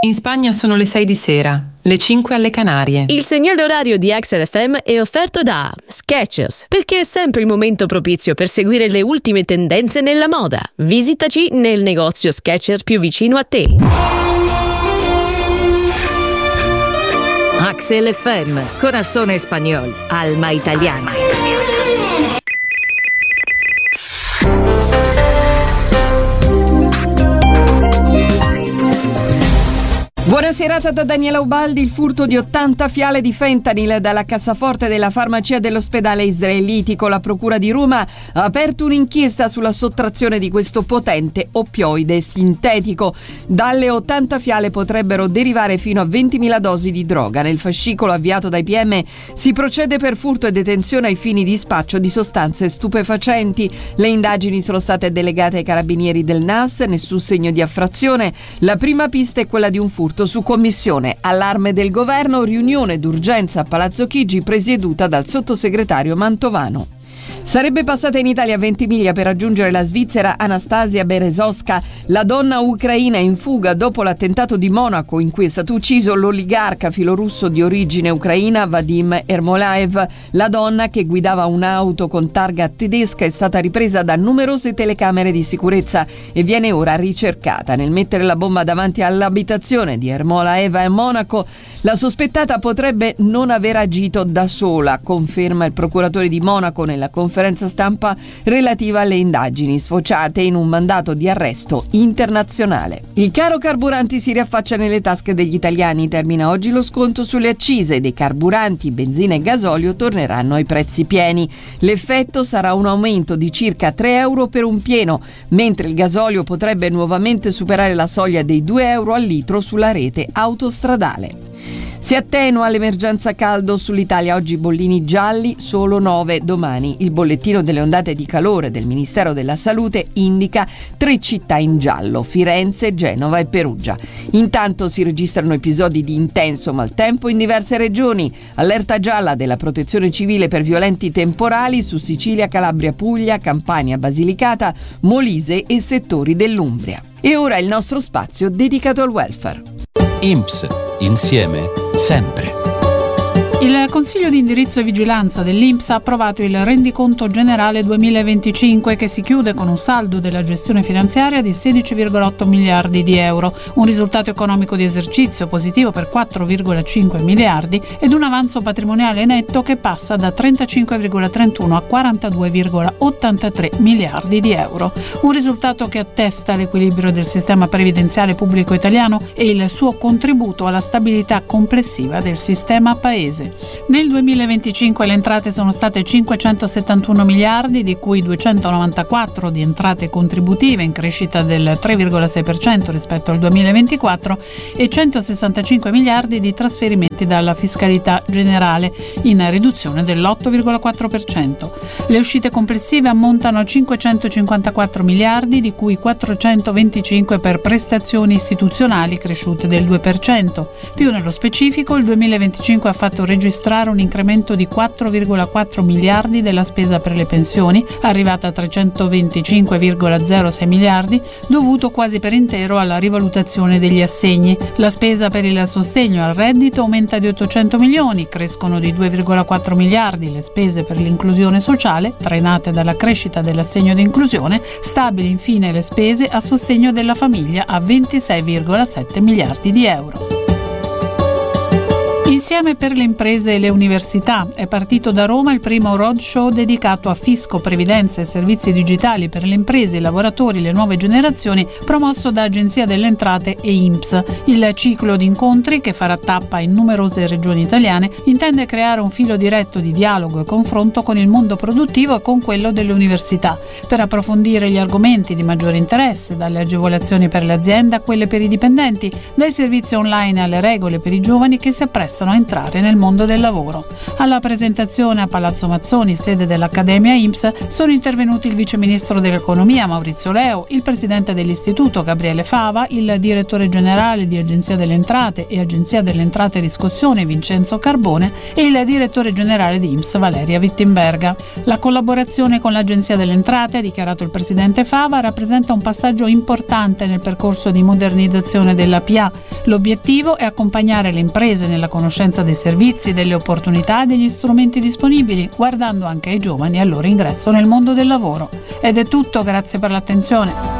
In Spagna sono le 6 di sera, le 5 alle Canarie. Il segnale orario di Axel FM è offerto da Skechers, perché è sempre il momento propizio per seguire le ultime tendenze nella moda. Visitaci nel negozio Skechers più vicino a te. Axel FM, corazón español, alma italiana. Buona serata da Daniela Ubaldi. Il furto di 80 fiale di fentanyl dalla cassaforte della farmacia dell'ospedale israelitico. La procura di Roma ha aperto un'inchiesta sulla sottrazione di questo potente oppioide sintetico. Dalle 80 fiale potrebbero derivare fino a 20.000 dosi di droga. Nel fascicolo avviato dai PM si procede per furto e detenzione ai fini di spaccio di sostanze stupefacenti. Le indagini sono state delegate ai carabinieri del NAS, nessun segno di affrazione. La prima pista è quella di un furto su commissione. Allarme del governo, riunione d'urgenza a Palazzo Chigi presieduta dal sottosegretario Mantovano. Sarebbe passata in Italia a Ventimiglia per raggiungere la svizzera Anastasia Berezovska, la donna ucraina in fuga dopo l'attentato di Monaco in cui è stato ucciso l'oligarca filorusso di origine ucraina Vadim Ermolaev. La donna, che guidava un'auto con targa tedesca, è stata ripresa da numerose telecamere di sicurezza e viene ora ricercata. Nel mettere la bomba davanti all'abitazione di Ermolaev a Monaco, la sospettata potrebbe non aver agito da sola, conferma il procuratore di Monaco nella conferenza stampa relativa alle indagini sfociate in un mandato di arresto internazionale. Il caro carburanti si riaffaccia nelle tasche degli italiani. Termina oggi lo sconto sulle accise dei carburanti, benzina e gasolio torneranno ai prezzi pieni. L'effetto sarà un aumento di circa 3 euro per un pieno, mentre il gasolio potrebbe nuovamente superare la soglia dei 2 euro al litro sulla rete autostradale. Si attenua l'emergenza caldo sull'Italia, oggi bollini gialli, solo 9 domani. Il bollettino delle ondate di calore del Ministero della Salute indica 3 città in giallo, Firenze, Genova e Perugia. Intanto si registrano episodi di intenso maltempo in diverse regioni. Allerta gialla della Protezione Civile per violenti temporali su Sicilia, Calabria, Puglia, Campania, Basilicata, Molise e settori dell'Umbria. E ora il nostro spazio dedicato al welfare. INPS, insieme, sempre. Il Consiglio di indirizzo e vigilanza dell'INPS ha approvato il rendiconto generale 2025 che si chiude con un saldo della gestione finanziaria di 16,8 miliardi di euro, un risultato economico di esercizio positivo per 4,5 miliardi ed un avanzo patrimoniale netto che passa da 35,31 a 42,83 miliardi di euro. Un risultato che attesta l'equilibrio del sistema previdenziale pubblico italiano e il suo contributo alla stabilità complessiva del sistema paese. Nel 2025 le entrate sono state 571 miliardi, di cui 294 di entrate contributive in crescita del 3,6% rispetto al 2024 e 165 miliardi di trasferimenti dalla fiscalità generale in riduzione dell'8,4%. Le uscite complessive ammontano a 554 miliardi, di cui 425 per prestazioni istituzionali cresciute del 2%. Più nello specifico, il 2025 ha fatto registrare un incremento di 4,4 miliardi della spesa per le pensioni, arrivata a 325,06 miliardi, dovuto quasi per intero alla rivalutazione degli assegni. La spesa per il sostegno al reddito aumenta di 800 milioni, crescono di 2,4 miliardi le spese per l'inclusione sociale, trainate dalla crescita dell'assegno di inclusione, stabili infine le spese a sostegno della famiglia a 26,7 miliardi di euro. Insieme per le imprese e le università è partito da Roma il primo roadshow dedicato a fisco, previdenza e servizi digitali per le imprese, i lavoratori e le nuove generazioni, promosso da Agenzia delle Entrate e INPS. Il ciclo di incontri, che farà tappa in numerose regioni italiane, intende creare un filo diretto di dialogo e confronto con il mondo produttivo e con quello delle università, per approfondire gli argomenti di maggiore interesse, dalle agevolazioni per le aziende a quelle per i dipendenti, dai servizi online alle regole per i giovani che si apprestano possono entrare nel mondo del lavoro. Alla presentazione a Palazzo Mazzoni, sede dell'Accademia INPS, sono intervenuti il Vice Ministro dell'Economia Maurizio Leo, il Presidente dell'Istituto Gabriele Fava, il Direttore Generale di Agenzia delle Entrate e Agenzia delle Entrate e Riscossione Vincenzo Carbone e il Direttore Generale di INPS Valeria Wittenberga. La collaborazione con l'Agenzia delle Entrate, ha dichiarato il Presidente Fava, rappresenta un passaggio importante nel percorso di modernizzazione della PA. L'obiettivo è accompagnare le imprese nella conoscenza dei servizi, delle opportunità e degli strumenti disponibili, guardando anche ai giovani e al loro ingresso nel mondo del lavoro. Ed è tutto, grazie per l'attenzione.